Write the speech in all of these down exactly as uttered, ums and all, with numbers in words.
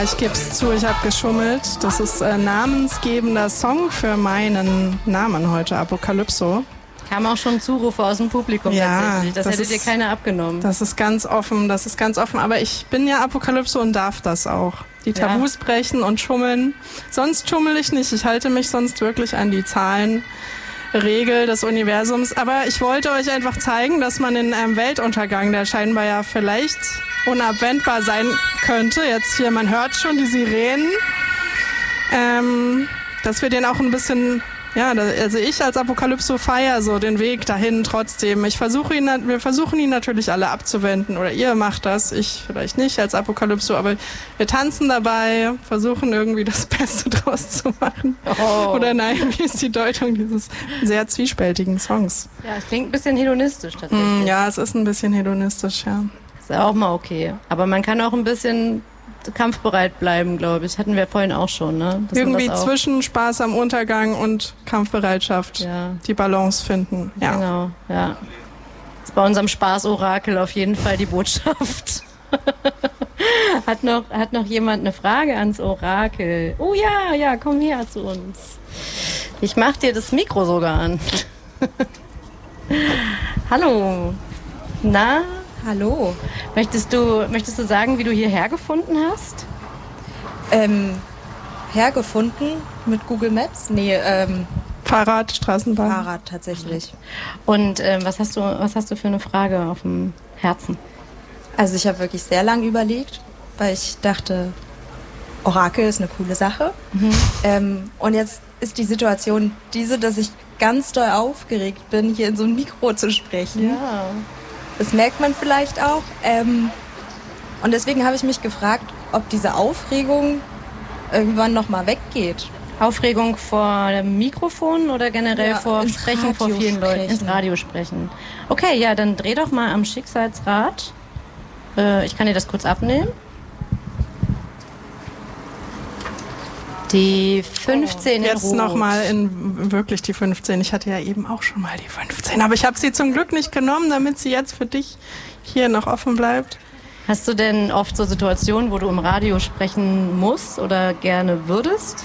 Ja, ich gebe es zu, ich habe geschummelt. Das ist ein namensgebender Song für meinen Namen heute, Apokalypso. Kam auch schon Zurufe aus dem Publikum ja, tatsächlich. Das, das hätte ist, dir keiner abgenommen. Das ist ganz offen, das ist ganz offen. Aber ich bin ja Apokalypso und darf das auch. Die Tabus ja. brechen und schummeln. Sonst schummel ich nicht. Ich halte mich sonst wirklich an die Zahlenregel des Universums. Aber ich wollte euch einfach zeigen, dass man in einem Weltuntergang, der scheinbar ja vielleicht unabwendbar sein könnte, jetzt hier, man hört schon die Sirenen, ähm, dass wir den auch ein bisschen, ja, also ich als Apokalypso feiere so den Weg dahin trotzdem. Ich versuche ihn, wir versuchen ihn natürlich alle abzuwenden oder ihr macht das, ich vielleicht nicht als Apokalypso, aber wir tanzen dabei, versuchen irgendwie das Beste draus zu machen. Oh. Oder nein, wie ist die Deutung dieses sehr zwiespältigen Songs? Ja, es klingt ein bisschen hedonistisch tatsächlich. Mm, ja, es ist ein bisschen hedonistisch, ja. Ist auch mal okay. Aber man kann auch ein bisschen kampfbereit bleiben, glaube ich. Hatten wir vorhin auch schon, ne? Dass irgendwie zwischen Spaß am Untergang und Kampfbereitschaft ja. die Balance finden. Ja. Genau, ja. Das ist bei unserem Spaß-Orakel auf jeden Fall die Botschaft. hat, noch, hat noch jemand eine Frage ans Orakel? Oh ja, ja, komm her zu uns. Ich mach dir das Mikro sogar an. Hallo. Na? Hallo. Möchtest du, möchtest du sagen, wie du hierher gefunden hast? Ähm, hergefunden mit Google Maps? Nee, ähm... Fahrrad, Straßenbahn. Fahrrad tatsächlich. Und ähm, was hast du, was hast du für eine Frage auf dem Herzen? Also ich habe wirklich sehr lange überlegt, weil ich dachte, Orakel ist eine coole Sache. Mhm. Ähm, und jetzt ist die Situation diese, dass ich ganz doll aufgeregt bin, hier in so ein Mikro zu sprechen. Ja. Das merkt man vielleicht auch. Ähm, und deswegen habe ich mich gefragt, ob diese Aufregung irgendwann nochmal weggeht. Aufregung vor dem Mikrofon oder generell ja, vor Sprechen vor vielen sprechen. Leuten? Ins Radio sprechen. Okay, ja, dann dreh doch mal am Schicksalsrad. Äh, ich kann dir das kurz abnehmen. Die fünfzehn oh, in Jetzt Rot. nochmal in wirklich die fünfzehn. Ich hatte ja eben auch schon mal die fünfzehn, aber ich habe sie zum Glück nicht genommen, damit sie jetzt für dich hier noch offen bleibt. Hast du denn oft so Situationen, wo du im Radio sprechen musst oder gerne würdest?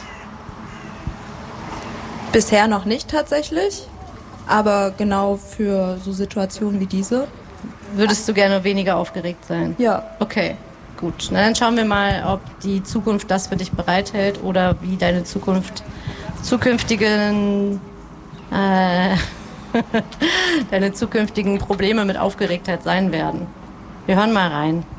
Bisher noch nicht tatsächlich, aber genau für so Situationen wie diese. Würdest du gerne weniger aufgeregt sein? Ja. Okay. Gut, na dann schauen wir mal, ob die Zukunft das für dich bereithält oder wie deine Zukunft, zukünftigen, äh, deine zukünftigen Probleme mit Aufgeregtheit sein werden. Wir hören mal rein.